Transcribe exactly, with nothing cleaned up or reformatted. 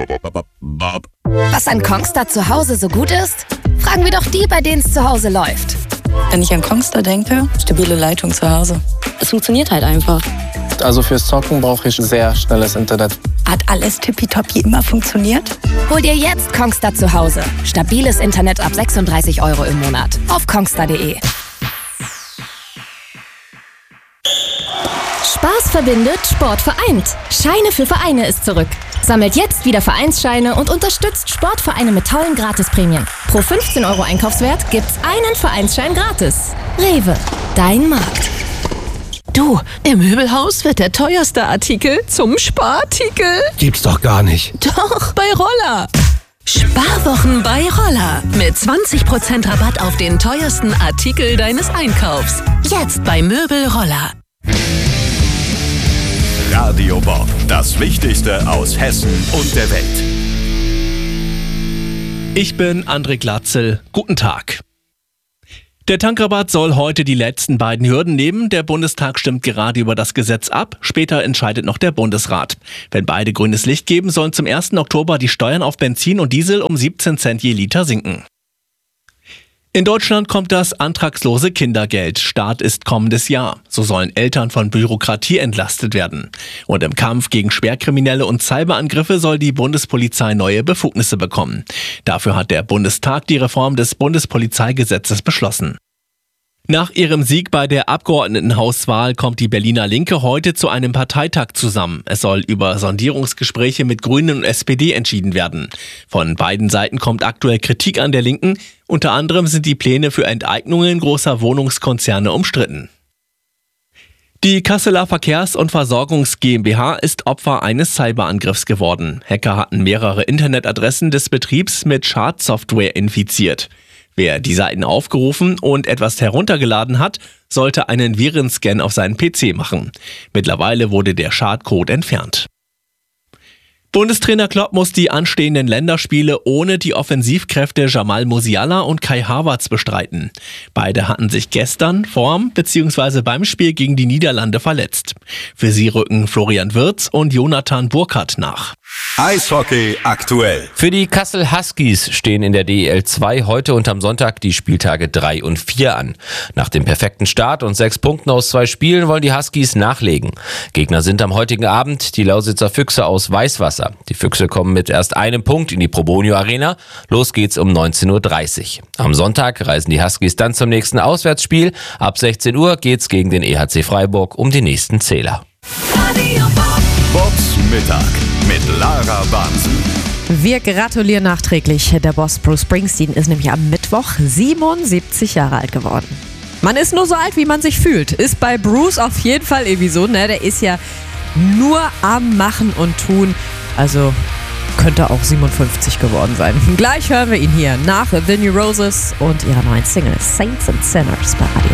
Was an Kongstar zu Hause so gut ist? Fragen wir doch die, bei denen es zu Hause läuft. Wenn ich an Kongstar denke, stabile Leitung zu Hause. Es funktioniert halt einfach. Also fürs Zocken brauche ich sehr schnelles Internet. Hat alles tippitoppi immer funktioniert? Hol dir jetzt Kongstar zu Hause. Stabiles Internet ab sechsunddreißig Euro im Monat. Auf kongstar punkt de. Spaß verbindet, Sport vereint. Scheine für Vereine ist zurück. Sammelt jetzt wieder Vereinsscheine und unterstützt Sportvereine mit tollen Gratisprämien. Pro fünfzehn Euro Einkaufswert gibt's einen Vereinsschein gratis. Rewe, dein Markt. Du, im Möbelhaus wird der teuerste Artikel zum Sparartikel. Gibt's doch gar nicht. Doch, bei Roller. Sparwochen bei Roller. Mit zwanzig Prozent Rabatt auf den teuersten Artikel deines Einkaufs. Jetzt bei Möbel Roller. Radio Bob, das Wichtigste aus Hessen und der Welt. Ich bin André Glatzel. Guten Tag. Der Tankrabatt soll heute die letzten beiden Hürden nehmen. Der Bundestag stimmt gerade über das Gesetz ab. Später entscheidet noch der Bundesrat. Wenn beide grünes Licht geben, sollen zum ersten Oktober die Steuern auf Benzin und Diesel um siebzehn Cent je Liter sinken. In Deutschland kommt das antragslose Kindergeld. Start ist kommendes Jahr. So sollen Eltern von Bürokratie entlastet werden. Und im Kampf gegen Schwerkriminelle und Cyberangriffe soll die Bundespolizei neue Befugnisse bekommen. Dafür hat der Bundestag die Reform des Bundespolizeigesetzes beschlossen. Nach ihrem Sieg bei der Abgeordnetenhauswahl kommt die Berliner Linke heute zu einem Parteitag zusammen. Es soll über Sondierungsgespräche mit Grünen und S P D entschieden werden. Von beiden Seiten kommt aktuell Kritik an der Linken. Unter anderem sind die Pläne für Enteignungen großer Wohnungskonzerne umstritten. Die Kasseler Verkehrs- und Versorgungs GmbH ist Opfer eines Cyberangriffs geworden. Hacker hatten mehrere Internetadressen des Betriebs mit Schadsoftware infiziert. Wer die Seiten aufgerufen und etwas heruntergeladen hat, sollte einen Virenscan auf seinen P C machen. Mittlerweile wurde der Schadcode entfernt. Bundestrainer Klopp muss die anstehenden Länderspiele ohne die Offensivkräfte Jamal Musiala und Kai Havertz bestreiten. Beide hatten sich gestern vorm bzw. beim Spiel gegen die Niederlande verletzt. Für sie rücken Florian Wirtz und Jonathan Burkhardt nach. Eishockey aktuell. Für die Kassel Huskies stehen in der D E L zwei heute und am Sonntag die Spieltage drei und vier an. Nach dem perfekten Start und sechs Punkten aus zwei Spielen wollen die Huskies nachlegen. Gegner sind am heutigen Abend die Lausitzer Füchse aus Weißwasser. Die Füchse kommen mit erst einem Punkt in die Probonio Arena. Los geht's um neunzehn Uhr dreißig. Am Sonntag reisen die Huskies dann zum nächsten Auswärtsspiel. Ab sechzehn Uhr geht's gegen den E H C Freiburg um die nächsten Zähler. Bobs Mittag mit Lara Bansen. Wir gratulieren nachträglich. Der Boss Bruce Springsteen ist nämlich am Mittwoch siebenundsiebzig Jahre alt geworden. Man ist nur so alt, wie man sich fühlt. Ist bei Bruce auf jeden Fall irgendwie so, ne? Der ist ja nur am Machen und Tun. Also könnte auch siebenundfünfzig geworden sein. Gleich hören wir ihn hier nach The New Roses und ihrer neuen Single Saints and Sinners bei Radio.